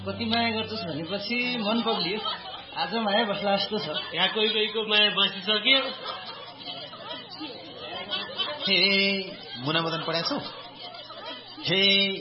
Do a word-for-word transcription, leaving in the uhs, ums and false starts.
कति माया गर्छस् भनेपछि मन पग्लियो। आज माया बस्ला जस्तो छ। यहाँ कोही कोहीको माया बसिसक्यो। हे मुना मदन पढाएको छौ? हे